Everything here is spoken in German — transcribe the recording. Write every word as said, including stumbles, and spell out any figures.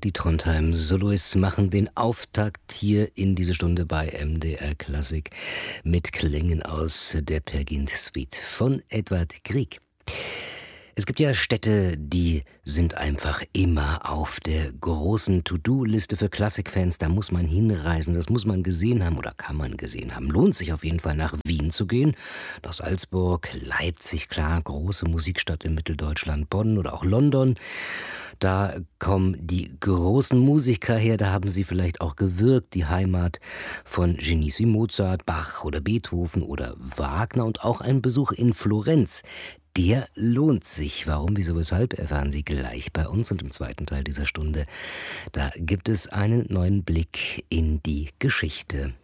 Die Trondheim Soloists machen den Auftakt hier in diese Stunde bei M D R Klassik mit Klängen aus der Peer Gynt Suite von Edvard Grieg. Es gibt ja Städte, die sind einfach immer auf der großen To-Do-Liste für Klassikfans. Da muss man hinreisen, das muss man gesehen haben oder kann man gesehen haben. Lohnt sich auf jeden Fall, nach Wien zu gehen, nach Salzburg, Leipzig, klar, große Musikstadt in Mitteldeutschland, Bonn oder auch London. Da kommen die großen Musiker her, da haben sie vielleicht auch gewirkt, die Heimat von Genies wie Mozart, Bach oder Beethoven oder Wagner und auch ein Besuch in Florenz. Der lohnt sich. Warum, wieso, weshalb, erfahren Sie gleich bei uns und im zweiten Teil dieser Stunde. Da gibt es einen neuen Blick in die Geschichte